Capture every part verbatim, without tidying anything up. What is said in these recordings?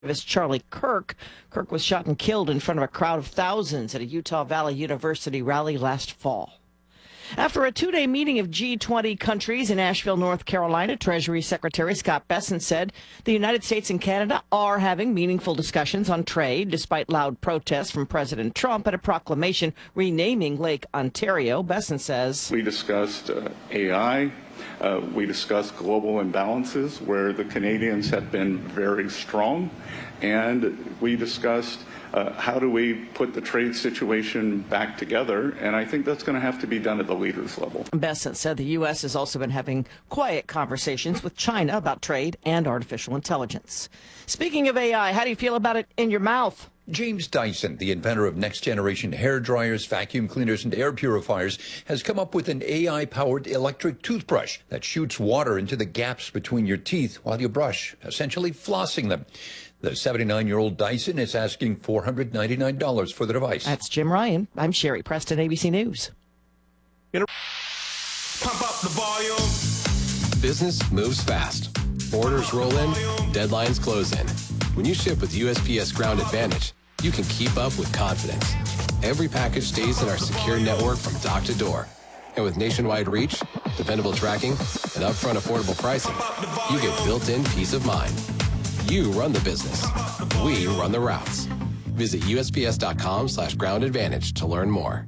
Charlie Kirk. Kirk was shot and killed in front of a crowd of thousands at a Utah Valley University rally last fall. After a two-day meeting of G twenty countries in Asheville, North Carolina, Treasury Secretary Scott Bessent said the United States and Canada are having meaningful discussions on trade, despite loud protests from President Trump and a proclamation renaming Lake Ontario. Bessent says, We discussed uh, A I. Uh, we discussed global imbalances where the Canadians have been very strong. And we discussed Uh, how do we put the trade situation back together? And I think that's going to have to be done at the leaders level. Bessent said the U S has also been having quiet conversations with China about trade and artificial intelligence. Speaking of A I, how do you feel about it in your mouth? James Dyson, the inventor of next-generation hair dryers, vacuum cleaners, and air purifiers, has come up with an A I-powered electric toothbrush that shoots water into the gaps between your teeth while you brush, essentially flossing them. The seventy-nine-year-old Dyson is asking four hundred ninety-nine dollars for the device. That's Jim Ryan. I'm Sherry Preston, A B C News. Pump up the volume. Business moves fast. Orders roll in, deadlines close in. When you ship with U S P S Ground Advantage, you can keep up with confidence. Every package stays in our secure network from dock to door. And with nationwide reach, dependable tracking, and upfront affordable pricing, you get built-in peace of mind. You run the business. We run the routes. Visit U S P S dot com slash ground advantage to learn more.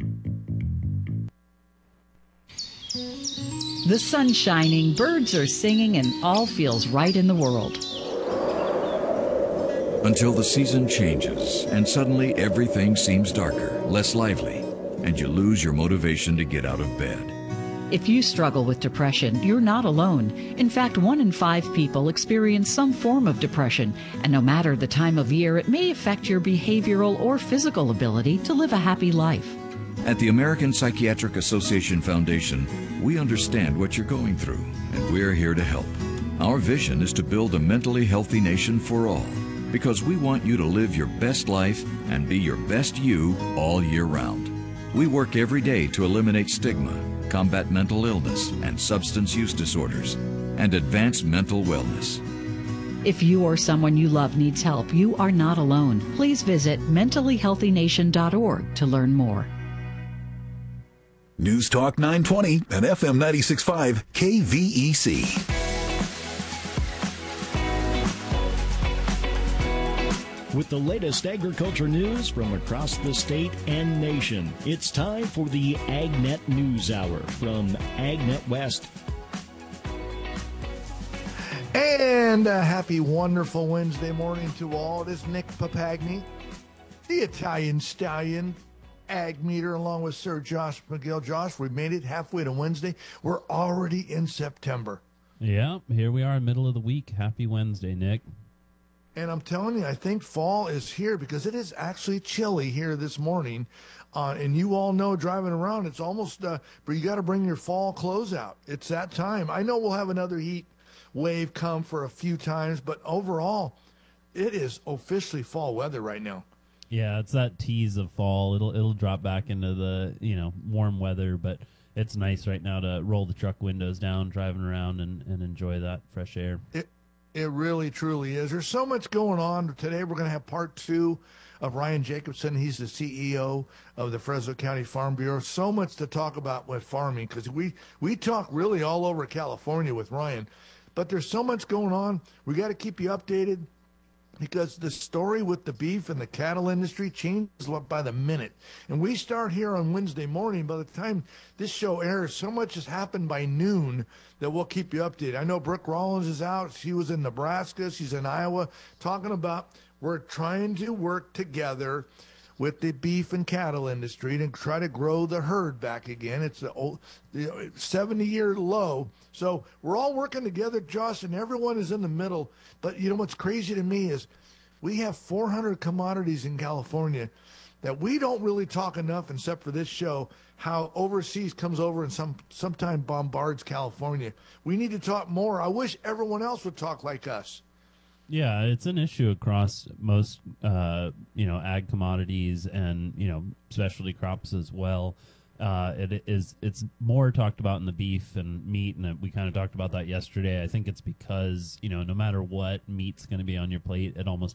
The sun's shining, birds are singing, and all feels right in the world. Until the season changes, and suddenly everything seems darker, less lively, and you lose your motivation to get out of bed. If you struggle with depression, you're not alone. In fact, one in five people experience some form of depression, and no matter the time of year, it may affect your behavioral or physical ability to live a happy life. At the American Psychiatric Association Foundation, we understand what you're going through, and we're here to help. Our vision is to build a mentally healthy nation for all, because we want you to live your best life and be your best you all year round. We work every day to eliminate stigma, combat mental illness and substance use disorders, and advance mental wellness. If you or someone you love needs help, you are not alone. Please visit mentally healthy nation dot org to learn more. News Talk nine twenty and F M ninety-six point five K V E C. With the latest agriculture news from across the state and nation, it's time for the AgNet News Hour from AgNet West. And a happy, wonderful Wednesday morning to all. It is Nick Papagni, the Italian Stallion, Ag Meter, along with Sir Josh McGill. Josh, we made it halfway to Wednesday. We're already in September. Yeah, here we are, middle of the week. Happy Wednesday, Nick. And I'm telling you, I think fall is here because it is actually chilly here this morning. Uh, and you all know driving around, it's almost, uh, but you got to bring your fall clothes out. It's that time. I know we'll have another heat wave come for a few times, but overall, it is officially fall weather right now. Yeah, it's that tease of fall. It'll it'll drop back into the, you know, warm weather, but it's nice right now to roll the truck windows down, driving around and, and enjoy that fresh air. It It really, truly is. There's so much going on. Today we're going to have part two of Ryan Jacobson. He's the C E O of the Fresno County Farm Bureau. So much to talk about with farming because we, we talk really all over California with Ryan. But there's so much going on. We got to keep you updated because the story with the beef and the cattle industry changes by the minute. And we start here on Wednesday morning. By the time this show airs, so much has happened by noon that we'll keep you updated. I know Brooke Rollins is out. She was in Nebraska. She's in Iowa talking about we're trying to work together with the beef and cattle industry to try to grow the herd back again. It's the old the seventy-year low. So we're all working together, Josh, and everyone is in the middle. But you know what's crazy to me is we have four hundred commodities in California that we don't really talk enough, except for this show, how overseas comes over and some sometime bombards California. We need to talk more. I wish everyone else would talk like us. Yeah, it's an issue across most, uh, you know, ag commodities and, you know, specialty crops as well. Uh, it is it's more talked about in the beef and meat, and we kind of talked about that yesterday. I think it's because, you know, no matter what meat's going to be on your plate, it almost